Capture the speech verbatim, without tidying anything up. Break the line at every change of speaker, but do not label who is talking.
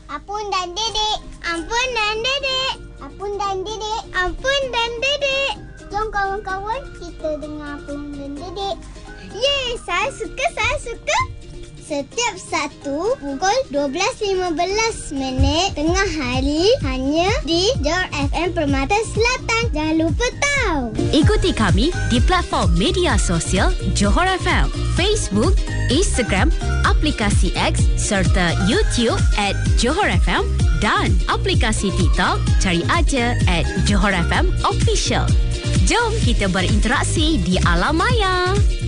Apun dan Dedek. Ampun dan Dedek. Apun dan Dedek. Ampun dan Dedek. Jom kawan-kawan kita dengar Apun dan Dedek. Yeay, saya suka, saya suka. Setiap Sabtu pukul dua belas lima belas minit tengah hari hanya di Johor F M Permata Selatan. Jangan lupa tahu.
Ikuti kami di platform media sosial Johor F M, Facebook, Instagram, aplikasi X serta YouTube at Johor F M dan aplikasi TikTok cari aja at Johor F M Official. Jom kita berinteraksi di alam maya.